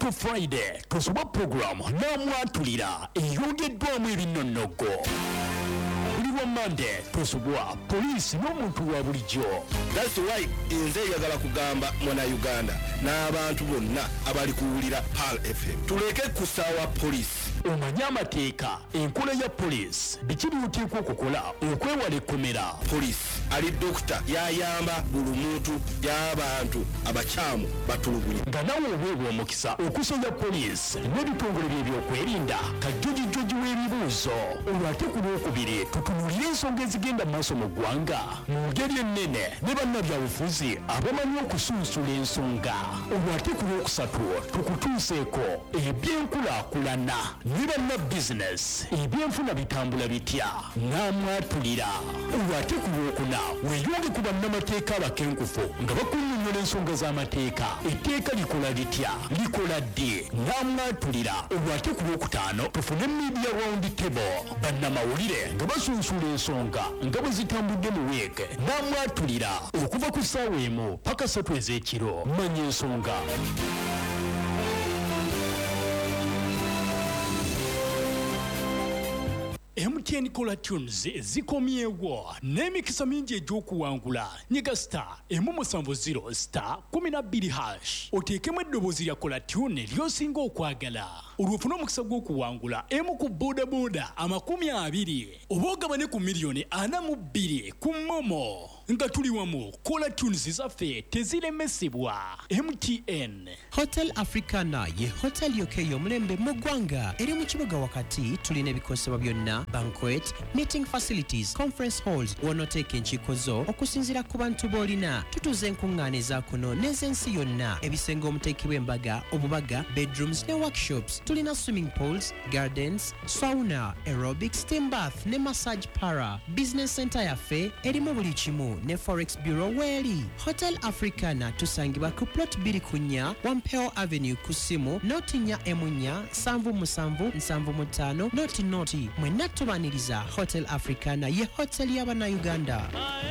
to Friday tusoba program namwatulira eyongeddwamu ebinnonogo. Buli wa Monday tusobwa poliisi n'omuntu wa bulijjo. That's why nze yagala kugamba mwana Uganda n'abantu bonna abali kuwulira Pal FM tuleke kusaawa poliisi. Omanya amateeka enkola ya poliisi biki by'oteekwa okukola okwewala ekkomera. Poliisi ali dokita yayamba buli muntu y'abantu abakyamu batulugunya. Nga nawe oweebwa omukisa okusoya poliisi n'ebitongole by'ebyokwerinda kajjogijogi w'ebibuuzo. Olwo ate ku lwokubiri tutunuulire ensonga ezigenda mu maaso mu ggwanga mu ngeri ennene ne bannabyabufuzi abamanyi okusunsula ensonga. Olwo ate ku lwokusatu tukutuuseeko ebyenkulaakulana ne bannabizinesi ebyenfuna bitambula bitya n'amwatulira. Olwo ate ku lwokuna weeyonge ku bannamateeka abakenkufu nga bakunnyonnyola ensonga z'amateeka. Etteeka likola litya, likola ddi, n'amwatulira. Olwo ate ku lwokutaano tufune media round table bannamawulire nga basunsula ensonga nga bwe zitambudde mu week n'amwatulira okuva ku ssaawa emu paka 3 ez'ekiro. Manya ensonga. MTN Kola Tunes zikomyewo n'emikisa mingi egy'okuwangula. Nyiga *170 *12# oteekemu eddoboozi lya Kola Tune ly'osinga okwagala. Olwofuna omukisa gw'okuwangula emu ku bodaboda 20 oba ogabane ku miliyoni 42 ku Momo. Nga tuli wamu Kola Tunes zaffe teziremesebwa. MTN. Hotel Africana ye hotel yokeyo mulembe mu ggwanga eri mu kibuga wakati. Tulina ebikosebwa byonna: banquet, meeting facilities, conference halls, wonoteeka enkiiko zo okusinziira ku bantu b'olina. Tutuuza enkuŋŋaana za kuno n'ez'ensi yonna, ebisenge omuteekebwa embaga, obubaga, bedrooms ne workshops. Tulina swimming pools, gardens, sauna, aerobics, steam bath ne massage para. Business center yaffe erimu buli kimu ne forex bureau weeri. Hotel Africana tusangibwa ku plot 2 Wampeo Avenue ku simu notinya emunya 77775 noti mwenna tubaniriza. Hotel Africana ye hotel y'Abannayuganda.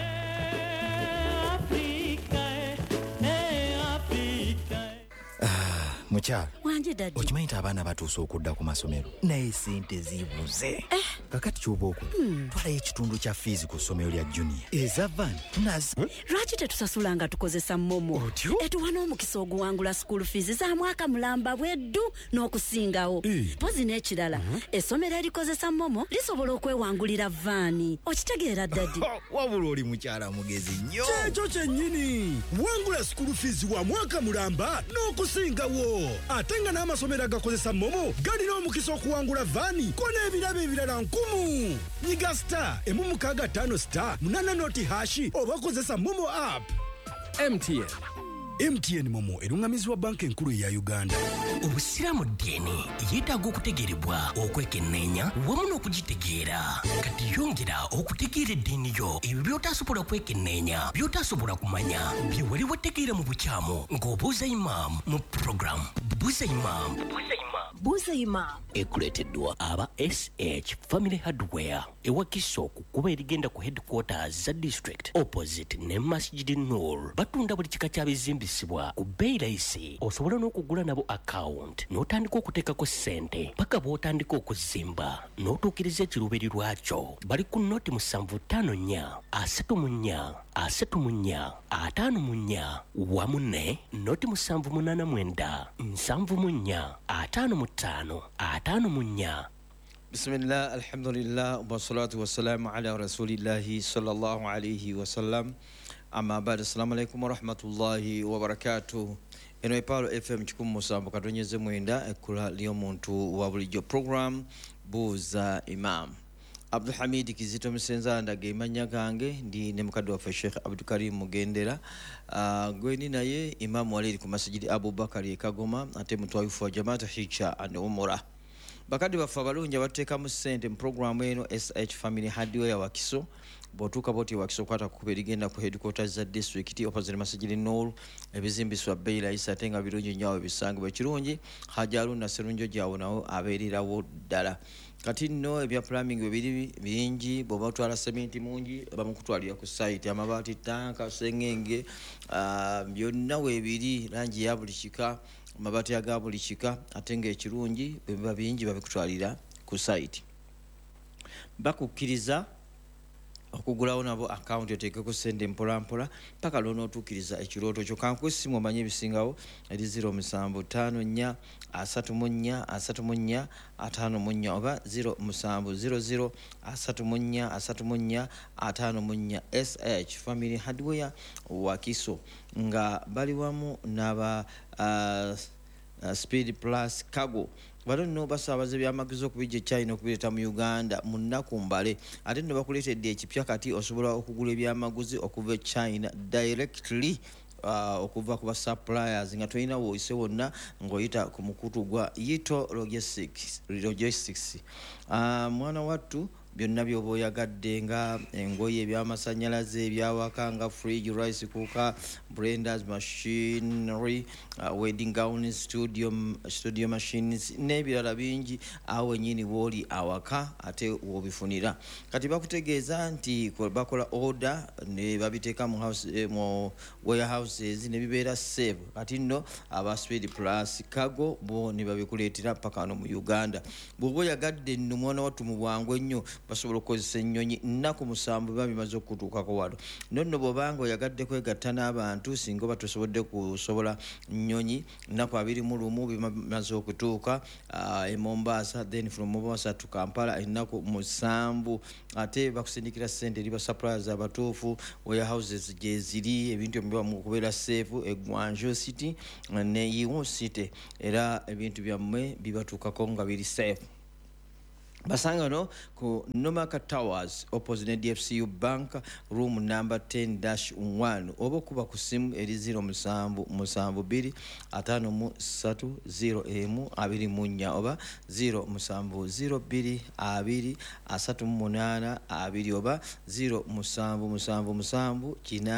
Mukyala wanje dadi okimanyi nti abaana batuuse okudda ku masomero naye sente zibuze. Kakati ky'oba okola twalayo ekitundu kya fiizi ku ssomero lya junior eza van tunazi. lwaki tetusasula nga tukozesa Momo? Etuwa n'omukisa oguwangula school fees za mwaka mulamba bweddu n'okusingawo. Pozi n'ekirala essomero erikozesa Momo lisobola okwewangulira vaani. Okitegeera dadi? Wabula oli mukyala mugezi nnyo. Kyekyo kyennyini wangula school fees wa mwaka mulamba n'okusingawo. Ate nga n'amasomero agakozesa Momo galina omukisa okuwangula vaani ko n'ebirabo ebirala 1000. Nyiga *855# oba kozesa Momo app. MTN Momo erungamizibwa banka enkulu ya Uganda. Obusiramu ddiini yeetaaga okutegeerebwa okwekenneenya wamu n'okugitegeera. Kati yongera okutegeera eddiini yo ebyo by'otaasobola kwekenneenya, by'otaasobola kumanya, bye wali wategeera mu bukyamu ng'obuuza imam mu program Buuza Imam. Ekuleeteddwa aba SH Family Hardware ewakiso kukuba erigenda ku headquarters za district opposite ne Masjid Noor. Batunda buli kika kya bizimbisibwa ku bbeeyi layisi. Osobola n'okugula nabo account n'otandika okuteekako ssente paka bw'otandika okuzimba n'otuukiriza ekiruubiri lwakyo. Bali ku noti 754 34 34 54 wamu ne noti 789 74 55 54. Bismillah, alhamdulillah, wa salatu wa salamu ala rasulillahi sallallahu alayhi wa sallam. Amma ba'd, assalamu alaikum wa rahmatullahi wa barakatuh. Eno epalo FM 107 katonyeze mwenda ekula ly'omuntu wa bulijjo program Buuza Imam. Abdul Hamid Kizito Musenza ndage manya gange ndi ne mukadde waffe Sheikh Abdul Karim Mugendera. Gweni naye Imam Walid ku Masjid Abubakar Kagoma ate mutwayifu wa Jamaat Hijja and Umrah. Bakadi baffe abalungi abateekamu ssente mu programu eno SH Family Hardware Wakiso. Botuka boti Wakiso kwata kukuba erigenda ku headquarters za district opposite Masjid Noor. Ebizimbisibwa bbeeyi layisi ate nga birungi nnyo ebisangibwa ekirungi. Hajja Haruna Sserunjo gyawo nawo abeererawo ddala. Kati nno ebya plumbing bibiri bingi bw'oba otwala sementi mungi bamukutwalira ku site amabaati tanka sengenge byonna weebiri langi ya buli kika mabaati aga buli kika ate ng'ekirungi bwe biba bingi babikutwalira ku site. Bakukkiriza okugulawo nabo akawunti oteekeko sente mpolampola paka lw'onootuukiriza ekirooto kyo. Kankwesimu omanye ebisingawo eri 0754 34 34 54 oba 0700 34 34 54 SH Family Hardware Wakiso nga bali wamu n'aba Speed Plus Cargo. Bano nno basaabaza ebyamaguzi okubijja China okubireeta mu Uganda mu nnaku mbale. Ate nno bakuleetedde ekipya kati osobola okugula ebyamaguzi okuva China directly okuva ku suppliers nga tolina woyise wonna ng'oyita ku mukutu gwa Yito Logistics. Mwana wattu byonna byoba oyagadde nga engoye ebyamasannyalaze ebyawaka nga fridge, rice cooker, blenders, machinery, wedding gowns, studio machines n'ebirala bingi awo nyini woli awaka ate wobifunira. Kati bakutegeeza nti bakola order ne babiteeka mu warehouses ne bibeera safe. Kati nno aba Speed Plus Cargo bo ne babikuleetera paka no mu Uganda. Bw'oba oyagadde nno mwana wattu mu bwangu ennyo basobola okukozesa ennyonyi nnaku 7 biba bimaze okutuukako wano. Nonno bw'obanga oyagadde kwegatta n'abantu singa oba tosobodde kusobola nnyonyi nnaku 21 bimaze okutuuka e Mombasa, then from Mombasa to Kampala ennaku 7. Ate bakusindikira ssente eri basuppliers abatuufu, warehouses gye ziri, ebintu ebiba mu kubeera safe e Gwanjo City ne Yiwu City, era ebintu byammwe bibatuukako nga biri safe. Basangano ku Nomaka Towers opposite DFCU Bank room number 10-1 oba kuba ku simu eri 0772 530 oba 0702 2 38 2 oba 0777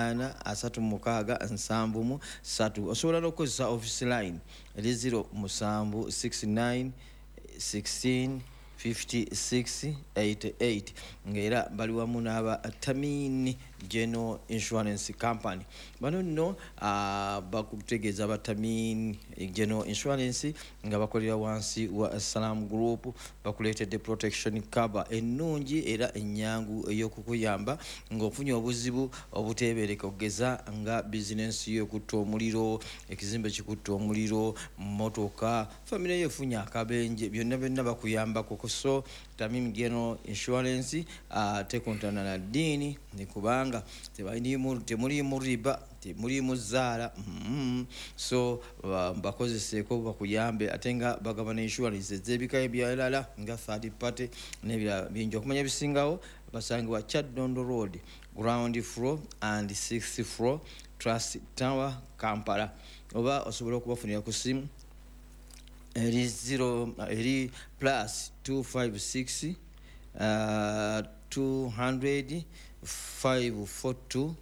836 osobola n'okukozesa office line eri 0769 16 5688 ngera bali wamu n'aba Tamini General Insurance Company. Bano nno bakutegeeza ba Tamini General Insurance nga bakolera wansi wa Salam Group bakuleetedde protection cover ennungi era ennyangu ey'okukuyamba ng'ofunye obuzibu obuteebereka okugeza nga bizinensi yo ekutta omuliro, ekizimbe kikutta omuliro, motoka, famire yo efunye akabenje, byonna byonna bakuyambako. So Tamim General Insurance tekontana na dini ni kubanga temulimu riba temulimu zaala so bakozeseeko bakuyambe ate nga bagabana insurance ez'ebika ebyalala nga third party n'ebirala bingi. Okumanya ebisingawo basangibwa Chaddondo Road ground floor and 6th floor Trust Tower Kampala, oba osobola okubafunira ku simu eri +256 200 542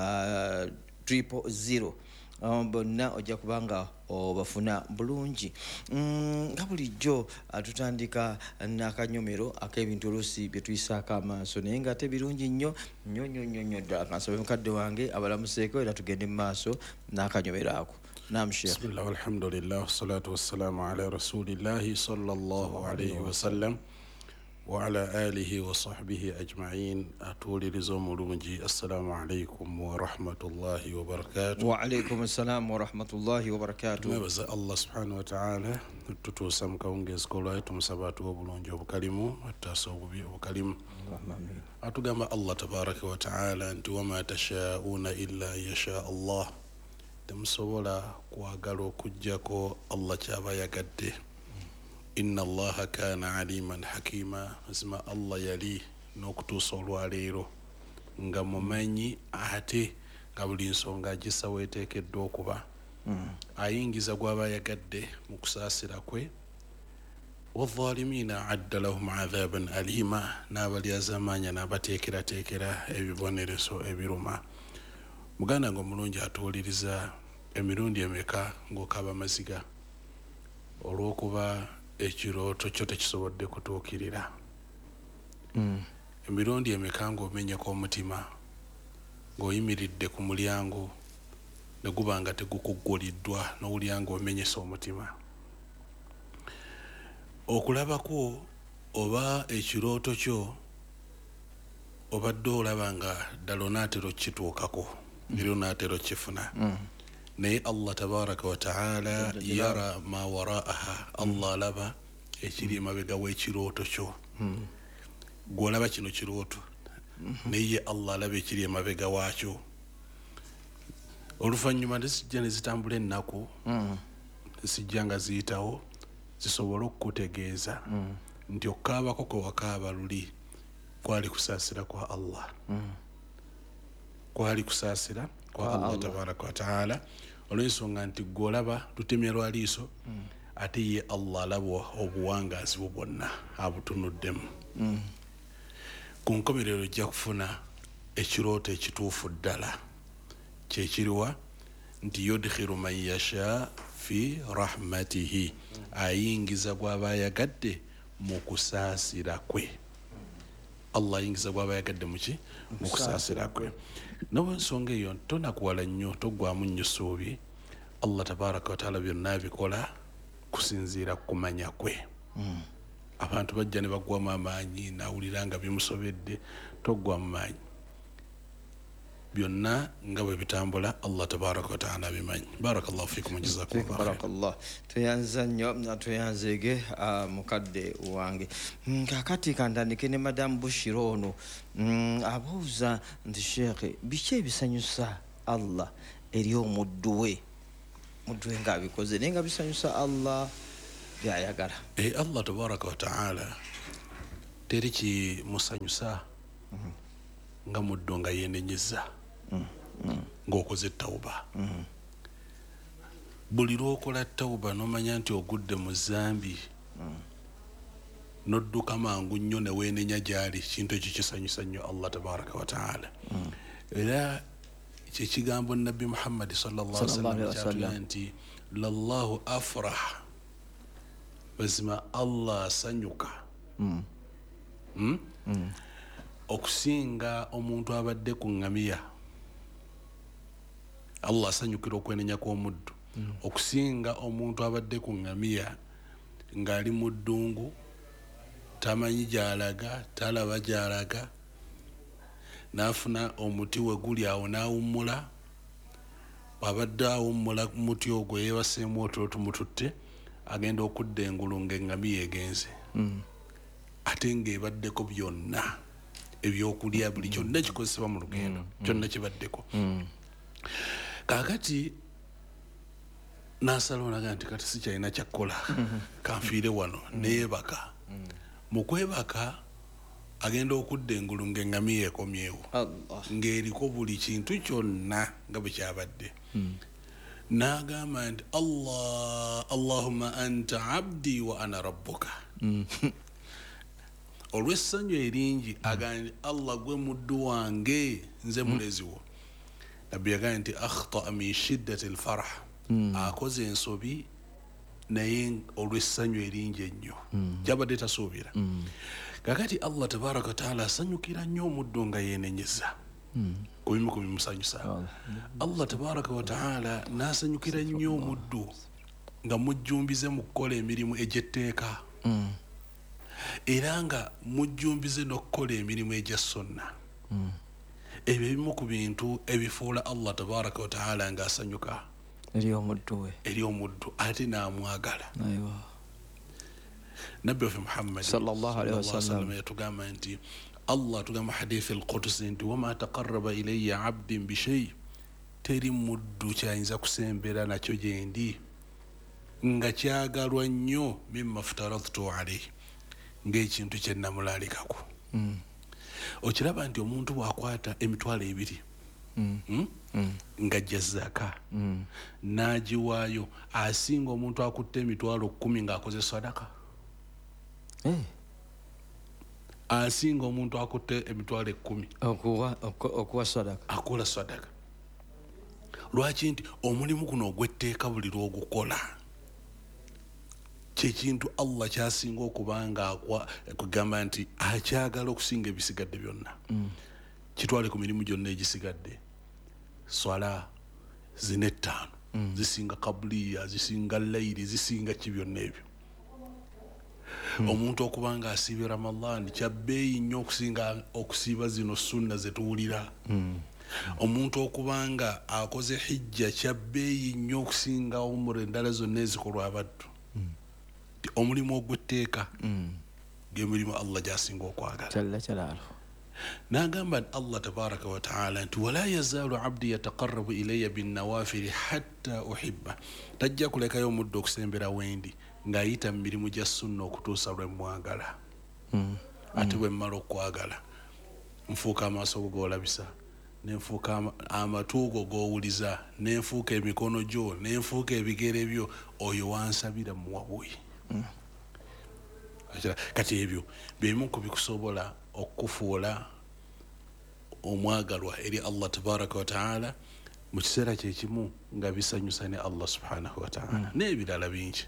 000. Bonna ojja kubanga obafuna bulungi. Nga bulijjo tutandika n'akanyomero ak'ebintu oluusi bye tuyisaako amaaso naye nga ate birungi nnyo ddala. Kansabe mukadde wange abalamuseeko era tugende mu maaso n'akanyomero ako. Naam Sheikh. Bismillah walhamdulillah wassalatu wassalamu ala rasulillahi sallallahu alayhi wasallam wa ala alihi wa sahbihi ajma'in. Atuuliriza omulungi, assalamu alaykum wa rahmatullahi wa barakatuh. Wa alaykum assalam wa rahmatullahi wa barakatuh. Mwebaza Allah subhanahu wa ta'ala tutuusa mu kawungeezi kolwayo tumusaba atuwa obulungi obukalimu ataasa obubi obukalimu. Atugamba Allah tabaraka wa ta'ala nti wama tashaa'una illa yasha Allah, temusobola kwagala okujjako Allah kyaba yagadde. Inna Allaha kana aliman hakima, mazima Allah yali n'okutuusa olwaleero nga mumanyi ate nga buli nsonga agisa weeteekeddwa okuba. Ayingiza gw'aba yagadde mu kusaasira kwe. Wadhalimina adda lahum adhaban alima, n'abalyazamanya n'abateekerateekera ebibonereso ebiruma. Muganda ngo mulungi atuuliriza emirundi emeka ng'okaba maziga olw'okuba ekirooto kyo tekisobodde kutuukirira? Emirundi emeka ng'omenyeko omutima ng'oyimiridde ku mulyango negubanga tegukugguliddwa n'owulyanga omenyesa omutima. Okulabako oba ekirooto kyo obadde olaba nga ddala onaatera okituukako era onaatera okifuna naye Allah tabaraka wa taala yara ma waraaha. Allah alaba ekiri emabega w'ekirooto kyo. Gw'olaba kino kirooto naye Allah alaba ekiri emabega waakyo. Oluvannyuma nezijja ne zitambula ennaku zisijja nga ziyitawo zisobole okukutegeeza nti okukaabako kwe wakaaba luli kwali kusaasira kwa Allah. Kwali kusaasira kwa Allah tabaraka wa taala olw'ensonga nti gw'olaba lutemya lwa liiso ate ye Allah alaba obuwangaazi bwo bwonna abutunuddemu. Ku nkomerero ojja kufuna ekirooto ekituufu ddala kyekiriwa nti yudkhiru man yasha fi rahmatihi, ayingiza gw'aba ayagadde mu kusaasira kwe. Allah ayingiza gw'aba ayagadde muki mu kusaasira kwe. N'olw'ensonga eyo tonakuwala nnyo, toggwamu nnyo ssuubi. Allah tabaraka wa taala byonna abikola kusinziira ku kumanya kwe. Abantu bajja ne baggwamu amaanyi nawulira nga bimusobedde, toggwamu maanyi. Byonna nga bwe bitambula Allah tabaraka wa taala abimanyi. Barakallahu fikum jazakumullahu khairan. Barakallah. Tuyanza nnyo tuyanzege mukadde wange. Kakati kandandike ne Madam Bushira ono abuuza nti Sheikh biki ebisanyusa Allah eri omuddu we nga abikoze naye nga bisanyusa Allah byayagala. Allah tabaraka wa taala teri kimusanyusa nga muddo nga yenenyeza ng'okoze tawuba. Buli lw'okola tawuba n'omanya nti ogudde mu zambi n'odduka mangu nnyo ne weenenya gy'ali, kintu ekyo kisanyusa nnyo Allah tabaraka wa taala. Era kyekigambo Nabbi Muhammad sallallahu alaihi wasallam nti lallahu afrah, mazima Allah asanyuka okusinga omuntu abadde ku ngamiya. Allah asanyukira okwenenya kw'omuddu okusinga omuntu abadde ku ngamiya ng'ali mu ddungu, tamanyi gy'alaga, talaba gy'alaga, n'afuna omuti we guli awo n'awummula. Bw'abadde awummula muti ogwo yeebaseemu otwo tumututte, agenda okudda engulu ng'engamiya egenze. Ate ng'ebaddeko byonna ebyokulya, buli kyonna kikozesebwa mu lugendo kyonna kibaddeko. Kaakati n'asalawo naga nti kati sikyalina kyakkola, kanfiire wano neebaka. Mu kwebaka agenda okudda engulu ng'engamiya ekomyewo ng'eriko buli kintu kyonna nga bwe kyabadde. N'agamba nti Allahumma anta abdi wa ana rabbuka. Olw'essanyu eringi agamba Allah gwe muddu wange nze mulezi wo. Nabbi yagamba nti akhtaa min shiddati alfarah, akoze ensobi naye olw'essanyu eringi ennyo gyabadde tasuubira. Kakati Allah tabaraka wa taala asanyukira nnyo omuddu nga yeenenyeza ku bimu ku bimusanyusa. Allah tabaraka wa taala n'asanyukira nnyo omuddu nga mujjumbize mu kukola emirimu egy'etteeka era nga mujjumbize n'okukola emirimu egya sunna. Ebyo ebimu ku bintu ebifuula Allah tabaraka wa taala ng'asanyuka eri omuddu we, eri omuddu ate n'amwagala. Nabbi waffe Muhammad sallallahu alaihi wasallam yatugamba nti Allah tugamba hadithi al-Qudsi nti wama taqarraba ilayya abdin bishay, teri muddu kyayinza kusembera nakyo gyendi nga kyagalwa nnyo mimma ftaradtu alayhi, ng'ekintu kye namulalikako. Okiraba nti omuntu bw'akwata emitwalo ebiri nga jazaka n'agiwaayo, asinga omuntu akutte emitwalo 10 ng'akoze sadaka. Asinga omuntu akutte emitwalo 10 okuwa sadaka, akola sadaka. Lwaki? Nti omulimu guno ogw'etteeka buli lw'ogukola kyekintu Allah kyasinga okubanga kugamba nti akyagala okusinga ebisigadde byonna. Kitwale ku mirimu gyonna egisigadde: swala, zine ttaano zisinga kabuliya zisinga layiri zisinga kibyonna ebyo omuntu okubanga asiibye Ramadhan kyabbeeyi nnyo okusinga okusiiba zino sunna zetuwulira omuntu okubanga akoze hijja kyabbeeyi nnyo okusinga umura endala zonna ezikolwa abaddu omulimu ogw'etteeka gemirimu Allah gyasinga okwagala nagamba Allah tabaraka wa taala nti wala yazaalu abdi yataqarrabu ilayya binnawafili hatta uhibba tajja kulekayo omuddu okusembera wendi ng'ayita mu mirimu gya sunna okutuusa lwe mwagala ate bwe mmala okwagala nfuuka amaaso go g'olabisa nenfuuka amatu go g'owuliza nenfuuka emikono gyo nenfuuka ebigere byo oyo wansabira muwabuyi kati ebyo bimu ku bikusobola okufuula omwagalwa eri Allah tabaraka wa taala mu kiseera kyekimu nga bisanyusa ne Allah subhanahu wa taala n'ebirala bingi.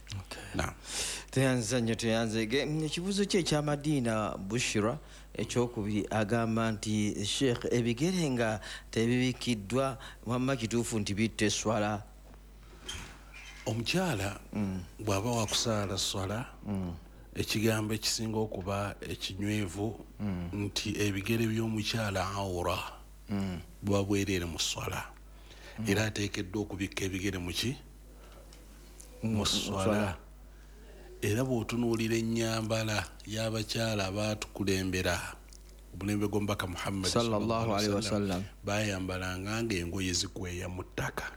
Teyanze ekibuuzo kye ekyamadiina Bushra ekyokubiri agamba nti Sheikh ebigere nga tebibikiddwa wamma kituufu nti bitte swala. Omukyala bw'aba wakusaala swala ekigambo ekisinga okuba ekinywevu nti ebigere by'omukyala awura bwa bwereere mu swala era ateekeddwa okubikka ebigere muki mu swala era bw'otunuulira ennyambala y'abakyala abaatukulembera obulembe gw'omubaka Muhammad sallallahu alaihi wasallam bayambalanga ng'engoye zikweya mu ttaka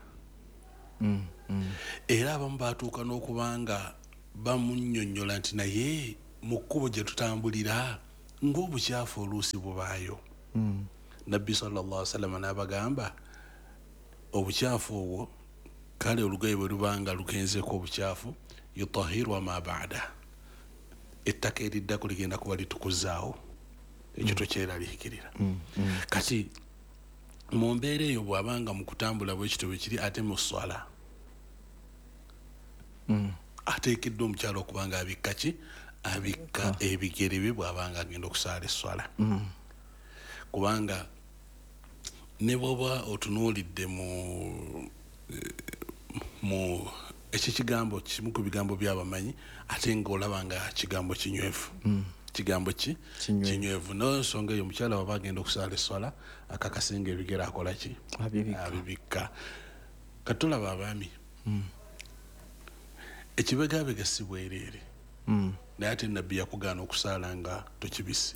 era abamu baatuuka n'okubanga bamunnyonnyola nti naye mu kkubo gye tutambulira ng'obukyafu oluusi bubaayo. Nabbi sallallahu alaihi wasallam n'abagamba obukyafu obwo kale olugoye bwe lubanga lugenzeko obukyafu yutahiru ma baada ettaka eriddako ligenda kuba litukuzaawo ekyo tokyeraliikirira. Kati mu mbeera eyo bw'abanga mu kutambula bwekityo bwe kiri ate mu swala ateekeddwa omukyala okubanga abikka ki abikka ebigere bye bw'abanga agenda okusaala esswala kubanga ne bw'oba otunuulidde mu ekikigambo kimu ku bigambo by'abamanyi ate ng'olaba nga kigambo kinywevu kigambo ki kinywevu n'ensonga eyo omukyala waba agenda okusaala esswala akakasenga ebigere akola ki abibikka. Katulaba abaami ekibegabega si bwereere naye ate nabbi yakugaana okusaala nga tokibisse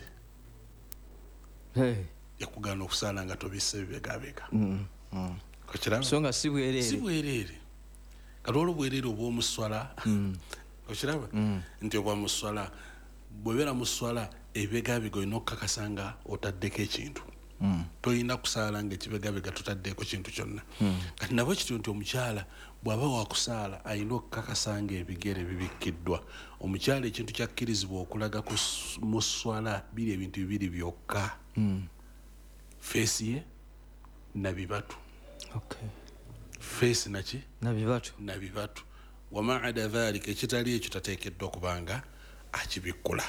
yakugaana okusaala nga tobisse ebibegabega okiraba si bwereere kati olwo bwereere obw'omuswala okiraba nti obwamuswala bwebeera mu swala ebibegabega olina okukakasa nga otaddeko ekintu tolina kusaala nga ekibegabega totaddeeko kintu kyonna. Kati nabwe kityo nti omukyala bw'aba wakusaala alina okukakasa nga ebigere bibikkiddwa. Omukyala ekintu kyakkirizibwa okulaga mu swala biri ebintu bibiri byokka feesi ye nabibatu feesi naki nabibatu wamaada dhalika ekitali ekyo tateekeddwa kubanga akibikkula.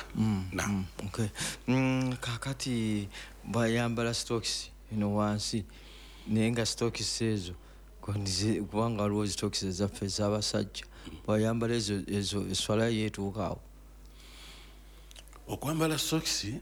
Kakati bwayambala stokisi eno wansi naye nga stokisi ezo kubanga waliwo stokisi ezaffe ez'abasajja bwayambala ezo eswala yeetuukaawo. Okwambala stokisi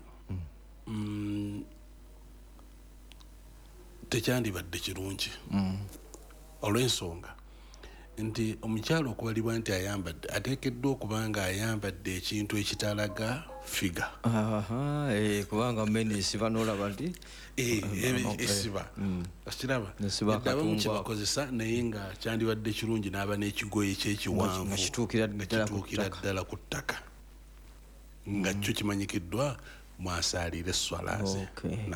tekyandibadde kirungi olw'ensonga nti omukyalo okubalibwa nti ayambadde ateekeddwa okubanga ayambadde ekintu ekitalaga figa kubanga mene esiba n'olaba nti esiba okiraba abamu kyebakozesa naye nga kyandibadde kirungi n'aba n'ekigoye kyekiwanvu nga kituukira ddala ku ttaka nga kyo kimanyikiddwa mwasaalira esswalaze.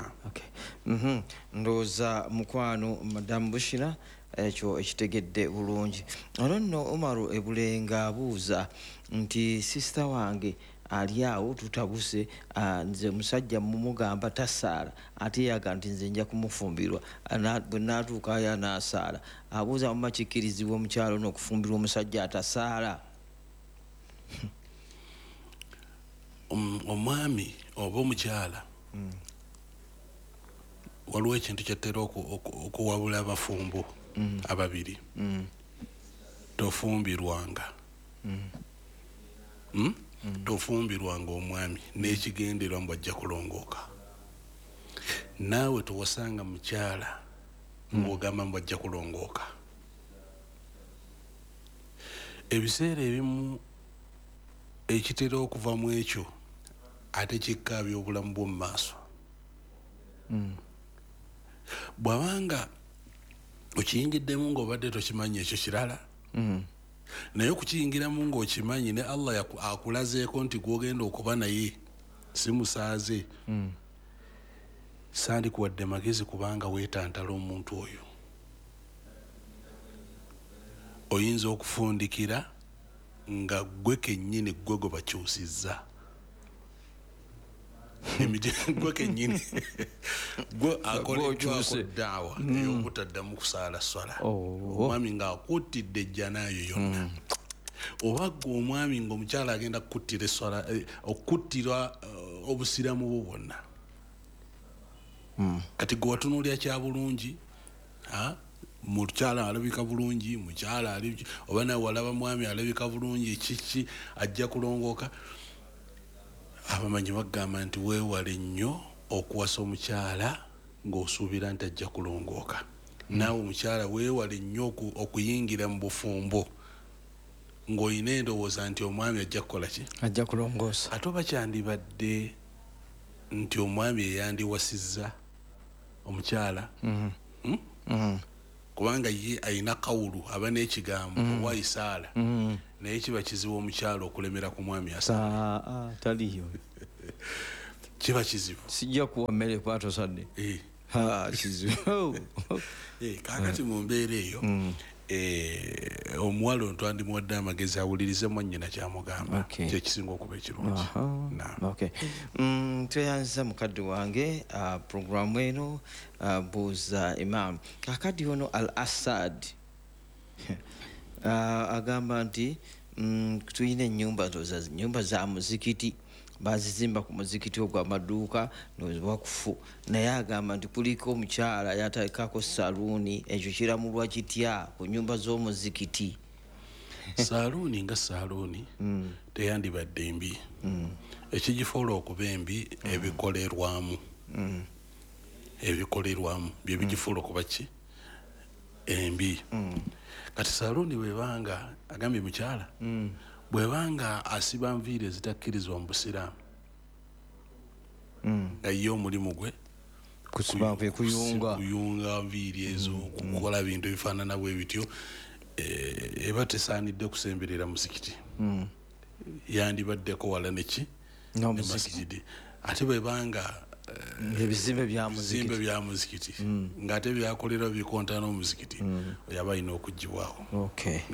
Ndowooza mukwano Madamu Bushira ekyo ekitegedde bulungi. Ono nno Umaru Ebulenga abuuza nti sisita wange ali awo tutabuse nze musajja mumugamba tasaala ate yaga nti nze nja kumufumbirwa bwe naatuukayo anaasaala abuuza muma kikkirizibwa omukyalo n'okufumbirwa omusajja atasaala. Omwami oba omukyala waliwo ekintu kyatera okuwabula abafumbo ababiri tofumbirwanga tofumbirwanga omwami n'ekigenderwa mbu ajja kulongooka. Naawe towasanga mukyala ng'ogamba mbu ajja kulongooka. Ebiseera ebimu ekitera okuva mu ekyo ate kikkaabya obulamu bw'omu maaso. Bw'abanga okiyingiddemu ng'obadde tokimanyi ekyo kirala, naye okukiyingiramu ng'okimanyi ne Allah akulazeeko nti gw'ogenda okuba naye si musaaze, sandikuwadde magezi kubanga weetantala omuntu oyo. Oyinza okufundikira nga gwe kennyini gwe bakyusizza gwe kennyini gwe akoleddwako ddaawa ey'obutaddamu kusaala swala, omwami ng'akuttidde ejjanaayo yonna. Oba gwe omwami ng'omukyala agenda kukuttira eswala okuttira obusiramu bwo bwonna. Kati gwe watunuulya kya bulungi, mukyala alabika bulungi, mukyala oba nawe walaba mwami alabika bulungi, kiki ajja kulongooka. Abamanyi bagamba nti weewale nnyo okuwasa omukyala ng'osuubira nti ajja kulongooka. Naawe omukyala weewale nnyo okuyingira mu bufumbo ng'olina endowooza nti omwami ajja kukola ki? Ajja kulongoosa. Ate oba kyandibadde nti omwami eyandiwasizza omukyala, kubanga ye ayina kawulu aba n'ekigambo owa isaala, naye kiba kizibu omukyala okulemera ku mwami asaala. Taliyo. Kiba kizibu. Sijja kuwa mmere kwatosadde. Kizibu. Kaakati mu mbeera eyo omuwala ono twandimuwadde amagezi awulirize mwannyina kyamugamba, kyekisinga okuba ekirungi. Tweyanza mukadde wange programu eno buuza Imam. Kakaddi ono Al Asad agamba nti tulina ennyumba za muzikiti bazizimba ku muzikiti ogw'amaduuka n'wakufu, naye agamba nti kuliko omukyala yateekako saluuni. Ekyo kiramulwa kitya ku nnyumba z'omuzikiti? Saluuni nga saluuni teyandibadde mbi. Ekigifuula okuba embi ebikolerwamu, ebikolerwamu bye bigifuula okuba ki embi. Kati saluuni bwebanga agambye mukyala bwebanga asiba nviiri ezitakkirizwa mu busiraamu, nga ye omulimu gwe kuyunga nviiri ezo, kukola bintu ebifaanana bwe bityo, eba tesaanidde kusemberera muzikiti, yandibaddeko wala neki ne masikidi. Ate bwebanga ebizimbe bya muzikiti ng'ate byakolerwa bikontana omuzikiti, yaba alina okugibwawo.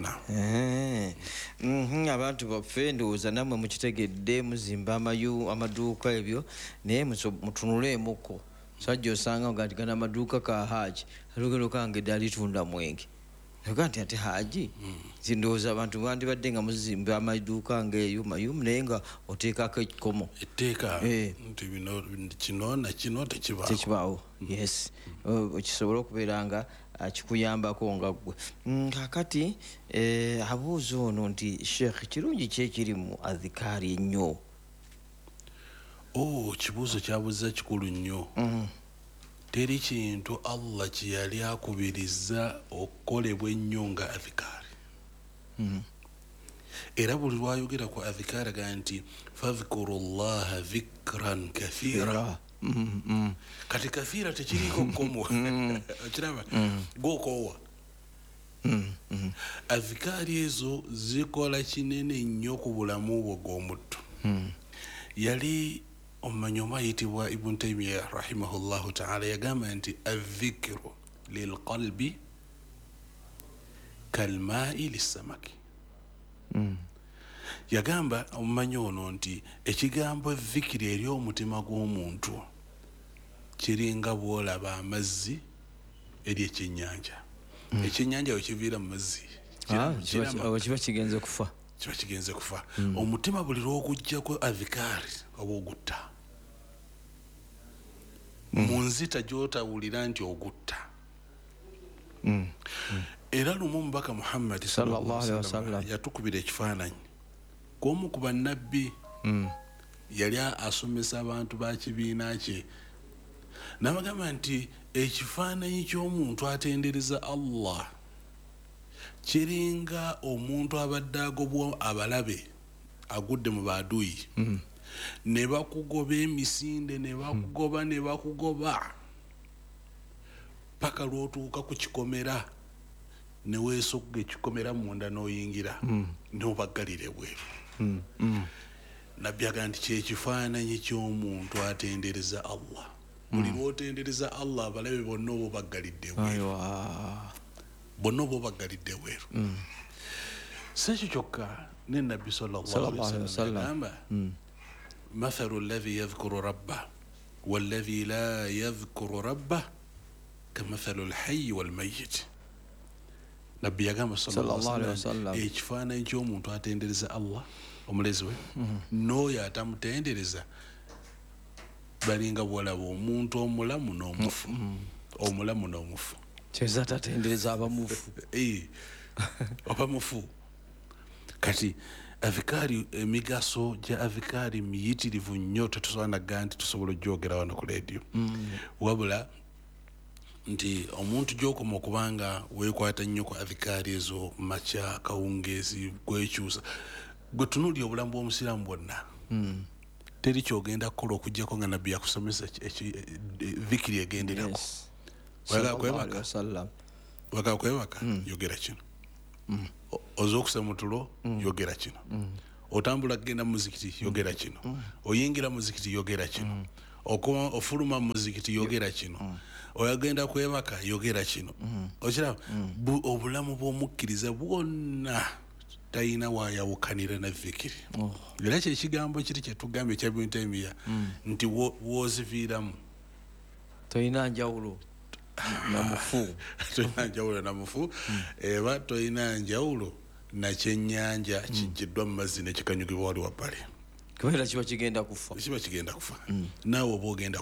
Abantu baffe ndowooza nammwe mukitegedde, muzimba amaduuka ebyo, naye mutunuleemuko. Sajja osanga nga nti gana amaduuka ka Haaji, alugero kange dde alitunda mwenge. Yoga nti ate Haaji zindowooza abantu bandibadde nga muzimba amaduuka ng'eyo mayumu, naye nga oteekako ekikomo. Etteeka nti kino na kino tekibaawo. Yes, kisobola okubeera nga kikuyambako nga ggwe. Kakati abuuza ono nti Sheikh, kirungi ki ekiri mu adhikaari ennyo? Kibuuzo kyabuuza kikulu nnyo. Teri kintu Allah kye yali akubiriza okukolebwa ennyo nga adhikaari. Era buli lwayogera ku adhikaari aga nti fadhkuru llaha dhikran kathira. Kati kathira tekiriko kkomo, okiraba gwokoowa. Adhikaari ezo zikola kinene nnyo ku bulamu bwo gw'omuttu. Yali omumanyi omu ayitibwa Ibn Taymiyyah rahimahullahu ta'ala yagamba nti adhikiru lilqalbi kalmaai lissamaki. Yagamba omumanyi ono nti ekigambo dhikiri eri omutima gw'omuntu kiringa bw'olaba amazzi eri ekyennyanja. Ekyennyanja wekiviira mu mazzi kiba kigenze kufa. Kiba kigenze kufa. Omutima buli lw'ogujjako adhikaari oba ogutta mu nzita gy'otawulira nti ogutta. era lumu omubaka Muhammad sallallahu alaihi wasallam yatukubira ekifaananyi kw'omu ku bannabbi yali asomesa abantu ba kibiina kye n'abagamba nti ekifaananyi ky'omuntu atendereza Allah kiringa omuntu abadde agobwa abalabe agudde mu baduyi ne bakugoba emisinde ne bakugoba paka lw'otuuka ku kikomera ne weesogga ekikomera munda n'oyingira n'obaggalire bweru nabbi agamba nti kyekifaananyi ky'omuntu atendereza Allah buli lw'otendereza Allah abalabe bonna oba obaggalidde bweru si ekyo kyokka ne nabbi sallallahu alaihi wasallam agamba mathalu alladhi yadhkuru rabbah walladhi la yadhkuru rabbah kamathalu alhayyi walmayyit. Nabbi yagamba sallallahu alaihi wasallam ekifaananyi ky'omuntu atendereza Allah omulezi we n'oyo atamutendereza balinga bwolaba omuntu omulamu n'omufu kyeza tatendereza abamufu oba mufu. Kati avikari emigaso gya avikari miyitirivu nnyo tetusobola naga nti tusobola ogyogera wano ku leediyo wabula nti omuntu gy'okoma okubanga weekwata nnyo ku avikari ezo makya kawungeezi gwekyusa gwe tunuulya obulamu bw'omusiraamu bwonna teri kyogenda kukola okuggyako nga nabbi yakusomesa vikiri egenderako wagala kwebaka yogera kino oz'okusa mu tulo yogera kino otambula kugenda muzikiti yogera kino oyingira muzikiti yogera kino ofuluma muzikiti yogera kino oyagenda kwebaka yogera kino okiraba obulamu bw'omukkiriza bwonna talina wayawukanira na vikiri era kyekigambo kiri kyetugambye ekya Ibn Taymiyyah nti woziviiramu tolina njawulo namufu eba tolina njawulo nakyennyanja kijjiddwa mu mazzi nekikanyugibwa wali wabbali kubera kiba kigenda kufa naawe oba ogenda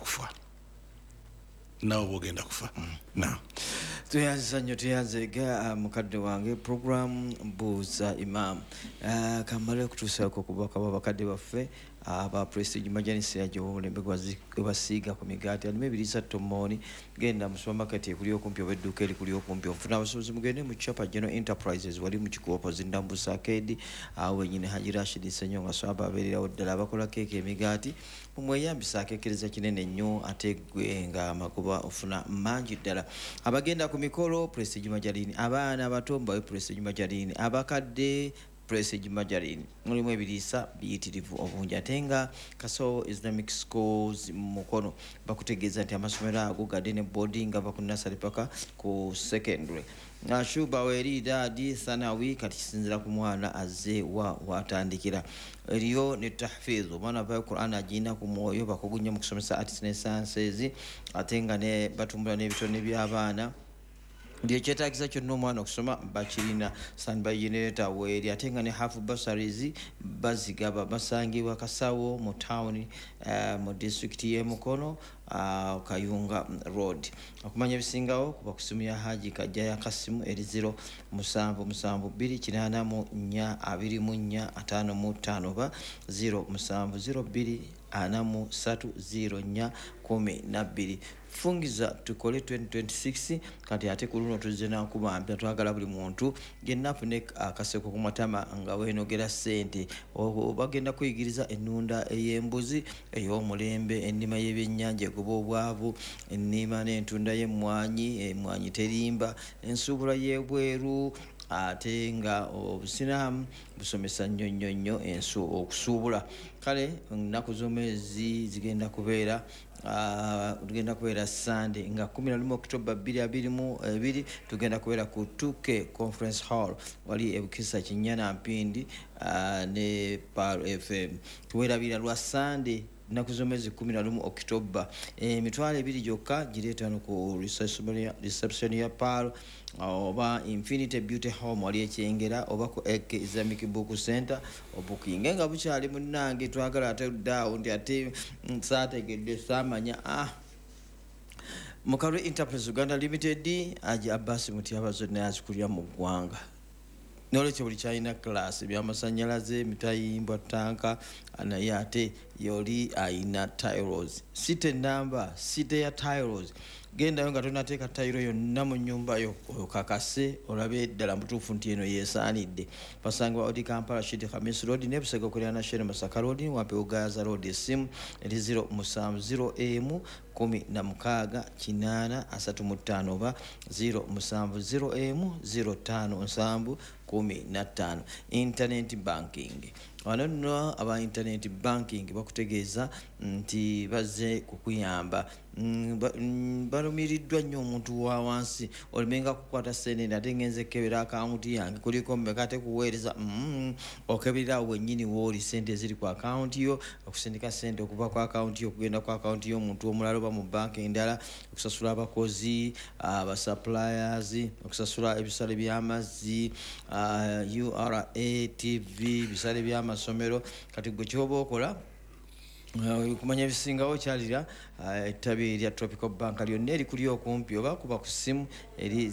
kufa tuyanziza nnyo tuyanzega mukadde wange program mbuuza imam kamale okutuusaako kubaka babakadde baffe aba Prestige Majanisi yajo obulembe gwebasiiga ku migaati alime ebiriisa tomooni genda mu supermarket ekuli okumpi oba edduuka erikuli okumpi ofuna abasobozi mugende mu Chapa General Enterprises wali mu Kikuupo Zindambusa Arcade awo wenyine Haji Rashid Ssenyo nga swaba abeererawo ddala abakola keeki emigaati mumweyambisa akeekereza kinene nnyo ate gwe nga amagoba ofuna mangi ddala abagenda ku mikolo Prestige Majalini abaana abato mbawe Prestige Majalini abakadde Prestige Majalini mulimu ebiriisa biyitirivu obungi ate nga Kasawo Islamic Schools mukono bakutegeeza nti amasomero ago gadde ne boarding ava ku nursery paka ku secondary nashuba weri dadi thanawi kati kisinzira ku mwana azze watandikira eriyo ne tahfiz omwana va Qur'an agina ku mwoyo bakugunya mu kusomesa arts ne sciences ate nga ne batumbula n'ebitone by'abaana ndiye kyetaagisa kyonna omwana okusoma bakirina standby generator weeri ate nga ne half bursaries bazigaba basangibwa Kasawo mu town mu district y'e Mukono Kayunga Road okumanya ebisingawo kuba ku simu ya Haji Kajja ya Kasimu eri 0772424555 ba 0702430412 fungiza tukole 2026 kati ate ku luno tuzze nakubambya twagala buli muntu yenna afune akaseko ku matama nga weenogera ssente bagenda kuyigiriza ennunda ey'embuzi ey'omulembe ennima y'ebyennyanja egoba obwavu ennima n'entunda y'emmwanyi terimba ensuubula y'ebweru ate nga obusiraamu busomesa nnyo okusuubula kale ennaku z'omwezi zigenda kubeera Sunday nga 11 October 2022 tugenda kubeera ku 2K Conference Hall wali ebukisa Kinyana Mpindi ne Pal FM tuwerabira lwa Sunday ennaku z'omwezi 11 October emitwalo ebiri gyokka gireeta no ku reception ya Pal oba Infinity Beauty Home wali ekyengera oba ku Eke Islamic Book Center obukinge nga bukyali munnange twagala ate daawo ndi ate saategedde saamanya Mukarwe Enterprise Uganda Limited aji Abbas Mutyabazo naye azikulira mu ggwanga. Nolwekyo buli kyalina class ebyamasanyalaze mitayimbwa tanka naye ate yoli ayina tiles site namba site ya tiles gendayo nga tonateeka tayiro yonna mu nnyumba yo okakase olabe ddala mutuufu nti eno yeesaanidde. Basangibwa odi Kampala Shidi Khamis Road ne Busega okulira National Masaka Road wampe Ugayaza Road esimu eri 070 16 835 oba 070 05 15. Internet banking wano nno aba internet banking bakutegeeza nti bazze kukuyamba. Balumiriddwa nnyo omuntu wa wansi olimenga kukwata sente ate ngenze kebera akaunti yange kuliko mmekate kuweereza okebera wennyini wooli sente ziri ku akaunti yo okusindika sente okuva ku akaunti yo okugenda ku akaunti y'omuntu omulala oba mu banka endala okusasula abakozi suppliers okusasula ebisale by'amazzi URA TV bisale by'amasomero kati gwe kyoba okola kumanya ebisingawo kyalira ettabi erya Tropical Bank lyonna erikuli okumpi oba kuba ku ssimu eri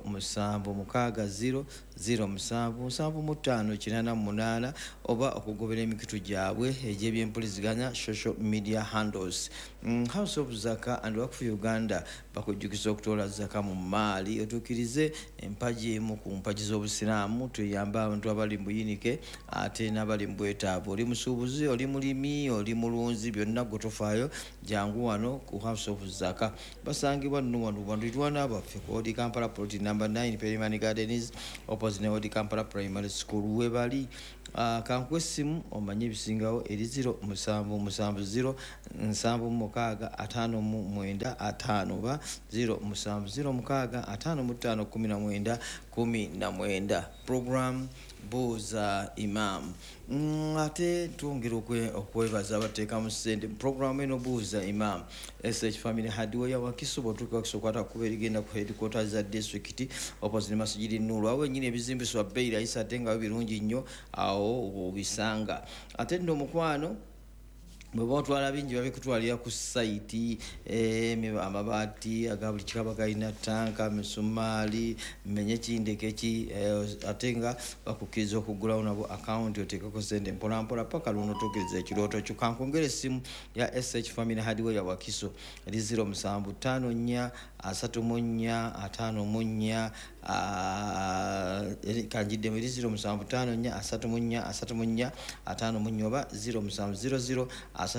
076007585 oba okugobera emikutu gyabwe egy'ebyempuliziganya social media handles. House of Zaka and Waqf Uganda bakujjukiza okutoola zaka mu maali otuukirize empaji emu ku mpaji z'obusiraamu tuyamba abantu abali mu buyinike ate n'abali mu bwetaavu. Oli musuubuzi oli mulimi oli mulunzi byonna gwe tofaayo jangu wano ku House of Zaka. Basangibwa nno wano banditwana baffe ku Odi Kampala plot number 9 Perimani Gardens opposite ne Odi Kampala Primary School we bali. Kankwe simu omanye bisingawo eri 070765659 oba 070565519 program Buuza Imam. Ate tuongera okwebaza abateeka mu ssente program eno Buuza Imam SH Family Hardware Wakiso botuka kusokwata kuba erigenda ku headquarters za district opposite Masjidi Nuru awo nyine ebizimbiswa bei rahisi ate nga birungi nnyo awo obisanga. Ate nno mukwano bwe batwala bingi babikutwalira ku site amabaati aga buli kikaba galina tanka misumali menye kindeke ki ate nga bakukkiriza okugulawo nabo account oteekako sente mpolampola paka luno otuukiriza ekirooto kyo. Kankongera essimu ya SH Family Hardware ya Wakiso eri 0754 34 54 kanjidde mu 0754 34 oba 0700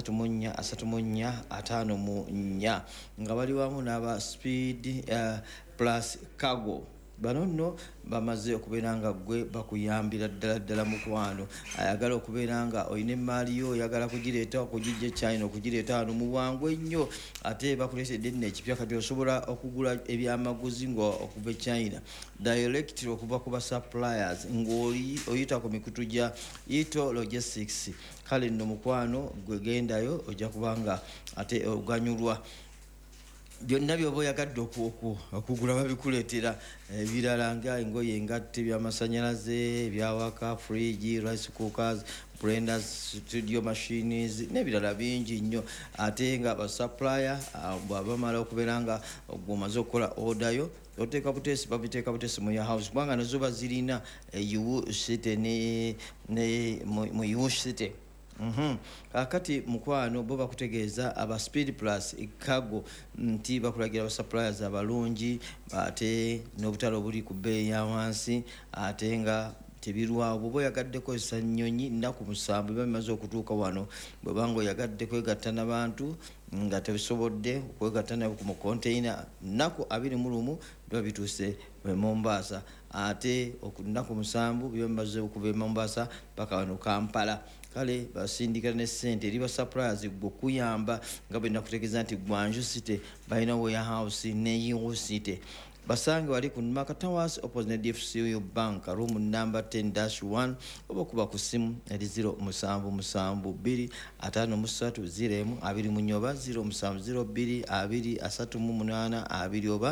34 nga bali wamu n'aba Speed Plus Cargo. Bano nno bamaze okubeera nga gwe bakuyambira ddala mukwano ayagala okubeera nga oyina emaali yo oyagala kugireeta okugijja China okugireeta wano mu bwangu ennyo ate bakuleetedde nno ekipya kati osobola okugula ebyamaguzi nga okuva China direct okuva ku ba suppliers ng'oli oyita ku mikutu gya Ito Logistics. Kale nno mukwano gwe gendayo ojja kubanga ate oganyulwa byonna byoba oyagadde okugula babikuleetera ebirala nga engoye engatte by'amasanyalaze ebyawaka fridge rice cookers blenders studio machines n'ebirala bingi nnyo ate nga basupplier bwabamala okubeera nga omaze okukola order yo oteeka butesi babiteeka butesi mu ya house kubanga nazo bazirina you city ne mu you city. Kakati mukwano bo bakutegeeza aba Speed Plus Cargo nti bakulagira aba suppliers abalungi ate n'obutalo buli ku bbeeyi ya wansi ate nga tebirwawo bwe oyagadde kozesa nnyonyi nnaku 7 biba bimaze okutuuka wano bwe banga oyagadde kwegatta n'abantu nga tebisobodde okwegatta nabo mu container nnaku 21 biba bituuse Mombasa ate nnaku 7 biba bimaze okuva Mombasa paka wano Kampala. Kale basindika ne sente eri ba suppliers gukuyamba nga bwe nakutegeeza nti Gwanju City balina warehouse ne Yiwu City. Basange wali ku Makatawas opposite DFCU Bank room number 10-1 oba kuba ku simu eri 0772 53 abiri munyoba 0702 238 abiri oba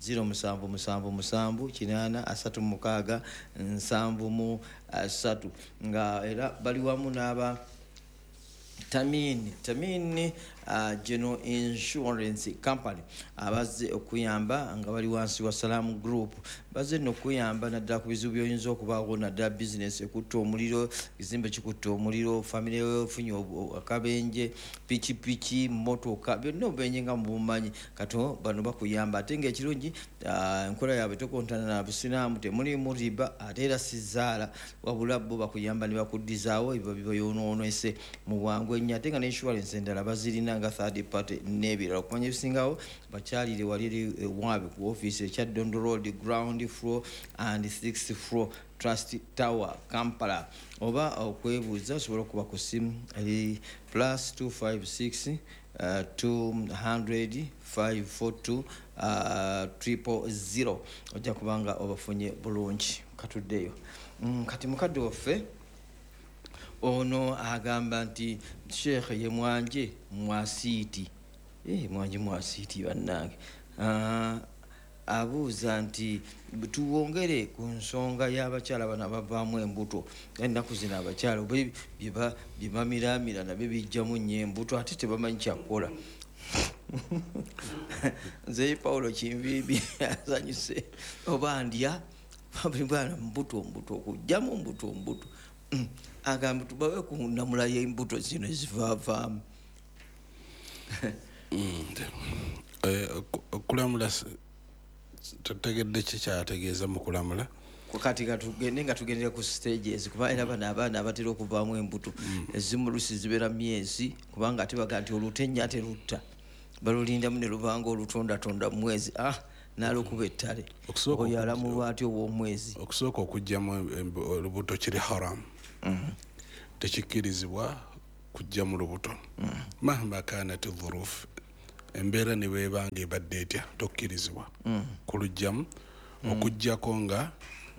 0777 836 nga era bali wamu n'aba Tamini General Insurance Company abazze okuyamba nga bali wansi wa Salam Group bazze nokuyamba naddala ku bizibu byoyinza okubaawo naddala business ekutta omuliro ekizimbe kikutta omuliro famire efunye akabenje pikipiki motoka byonna obenye nga mubumanyi kato bano bakuyamba ate ngaekirungi enkola yaabwe tokontana nabusiraamu temulimu riba ate era sizaala wabula bo bakuyamba ne bakuddizaawo ebyo bibayonoonese mu bwangu ennyo ate nga ne insurance endala bazirina nga third party n'ebirala okumanya ebisingawo bakyalire wali eri ewaabwe ku ofiisi ekya Dondo Road ground floor and 6th floor Trust Tower Kampala oba okwebuuza osobola okuba ku simu eri +256 200 542 000 ojja kubanga obafunye bulungi katuddeyo kati mukadde waffe ono agamba nti Sheikh ye mwanje mwasiiti mwanje mwasiiti bannange abuuza nti tuwongere ku nsonga y'abakyala bano abavaamu embuto ennaku zino abakyala bye bamiramira nabyo bijjamu nnyo embuto ate tebamanyi kyakukola nze Paulo Kinviibi azanyuse oba ndya bana mbuto okujjamu mbuto agamba tubawe ku namula y'embuto zino ezivaavaamu okulamula tutegedde kikyategeeza mu kulamula kati katugende nga tugendera ku stages kuba era bano abaana abatera okuvaamu embuto ezimu lusi zibeera myezi kubanga ate baga nti olutenya terutta balulindamu ne lubanga olutondatonda mu mwezi n'alukuba ettale oyo alamulwa atyo ow'omwezi okusooka okugjamu olubuto kiri haramu tekikkirizibwa kujja mu lubuto mahma kanat dhuruuf embeera ne bwebanga ebadde etya tokkirizibwa kulugjamu okujjako nga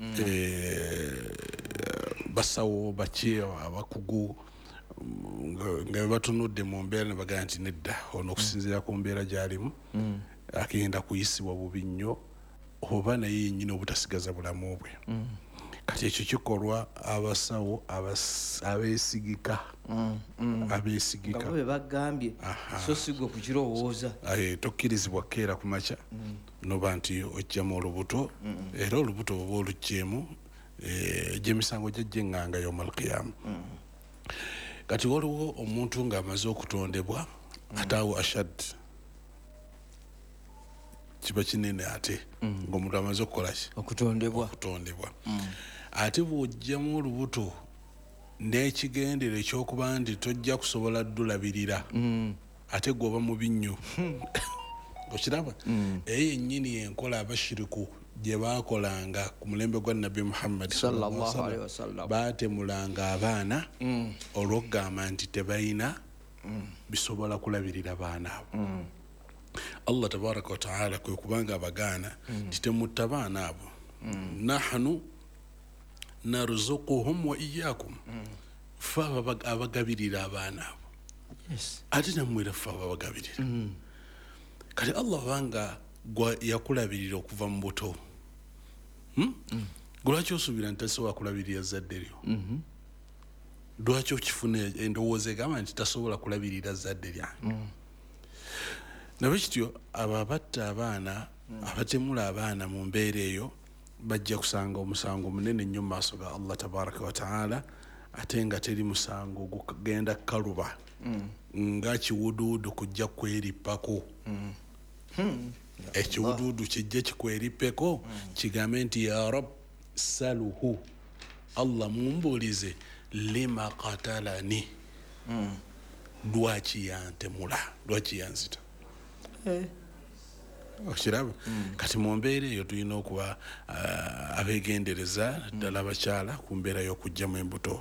basawo baki abakugu nga batunudde mu mbeera ne bagamba nti nedda ono okusinziira ku mbeera gy'alimu agenda kuyisibwa bubi nnyo oba naye yennyini obutasigaza bulamu bwe kati ekyo kikolwa abasawo abeesigika nga bwe bagambye so sigwe ku kirowooza tokkirizibwa keera ku makya noba nti ojjamu olubuto era olubuto oba olugjeemu gy'emisango gyajja eŋŋanga yawma alqiyama kati waliwo omuntu ng'amaze okutondebwa ate awo ashad kiba kinene ate ng'omuntu amaze okukolaki okutondebwa ate bw'ojjamu olubuto n'ekigendero ekyokuba nti tojja kusobola ddulabirira ate gwoba mubi nnyo okiraba eyo yennyini yenkola abashiriku gye baakolanga ku mulembe gwa nabbi Muhammad sallallahu alaihi wasallam baatemulanga abaana olw'okugamba nti tebalina bisobola kulabirira baana abo Allah tabaraka wa taala kwe kubanga abagaana nti temutta baana abo nahnu narzuquhum wa iyyakum fa abagabirira abaana abo ate namwera fa abagabirira kati Allah banga yakulabirira okuva mu buto lwaki osuubira nti tasobola kulabirira zadde lyo lwaki okifuna endowooza egamba nti tasobola kulabirira zadde lyange nabwe kityo abo abatta abaana abatemula abaana mu mbeera eyo bajja kusanga omusango munene nnyo mu maaso ga Allah tabaraka wa taala ate nga teri musango gugenda kaluba nga kiwuduudu kujja kwerippako ekiwuduudu kijja kikwerippeko kigambe nti ya rab saluhu Allah mumbuulize lima qatalani lwaki yantemula lwaki yanzita okiraba kati mu mbeera eyo tulina okuba abeegendereza ddala abakyala ku mbeera y'okugjamu embuto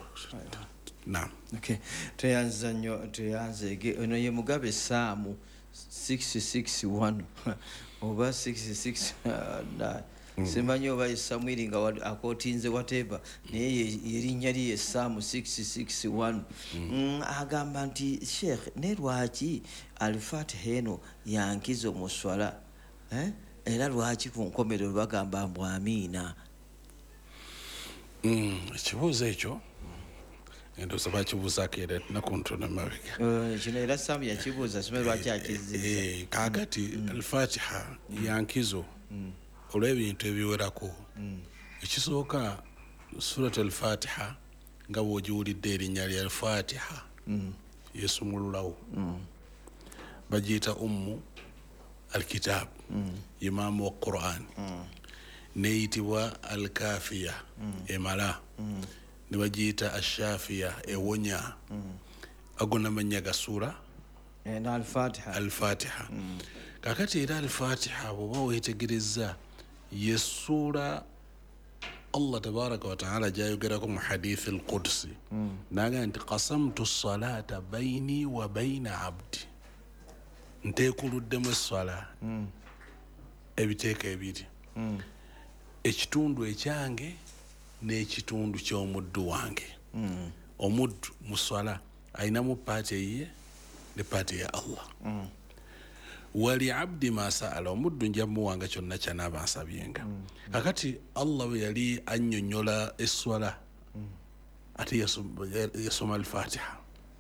teyanza nnyo teyanzeege ono ye Mugabe Saamu 661 oba 669 simanyi oba Samwiri nga akootinze whatever naye yerinnya lye Saamu 661 agamba nti Sheikh ne lwaki Al-Fatiha eno yankiza omuswala era lwaki ku nkomerero bagamba mbu amiina ekibuuzo ekyo endo saba kibuuza kera nakontrona mabega kino era Sam yakibuuza somero lwaki akizizza kakati al-Fatiha yankizo olw'ebintu ebiwerako ekisooka surat al-Fatiha nga bw'ogiwulidde erinnya lya al-Fatiha yesumululawo bagiyita al-kitab imaamu wa Qur'an neyitibwa al-kafiya emala ne bagiyita ash-shafiya ewonya ago n'amannya ga sura al-Fatiha kakati era al-Fatiha bw'oba weetegereza ye sura Allah tabaraka wa ta'ala jayogerako mu hadith al-Qudsi naga nti qasamtu as-salata bayni wa bayna abdi nteekuluddemu essala ebiteeka ebiri ekitundu ekyange n'ekitundu ky'omuddu wange omuddu mu swala ayinamu paati eyiye ne paati ya Allah wali abdi ma saala omuddu nja muwanga kyonna kyanaaba nsabyenga kakati Allah bwe yali annyonnyola esswala ate yasoma al-Fatiha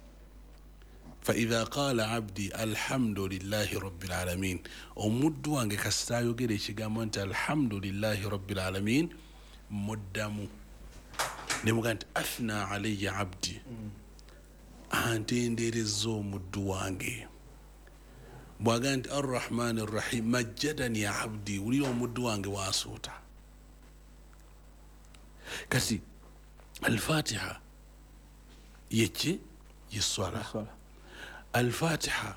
فإذا قال عبدي الحمد لله رب العالمين omuddu wange kasita ayogera ekigambo nti alhamdulillahi rabbil alamin muddamu nemuga nti athna alayya abdi antendereza omuddu wange bwaga nti arrahman arrahim majjadani abdi wulira omuddu wange wasuuta kasi al-Fatiha yeki yeswala al-Fatiha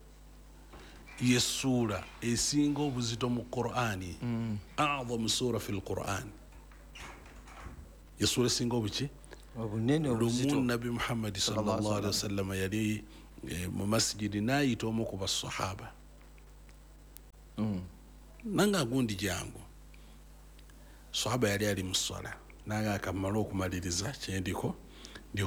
yessura esinga obuzito mu Qur'ani a'zamu sura fil Qur'an yessura esinga obuki obunene obuzito Nabi Muhammad sallallahu alaihi wasallam yali mu masjidi nayita omu ku basahaba nanga gundi jangu sahaba yali ali mu ssala nanga akamala okumaliriza kyendiko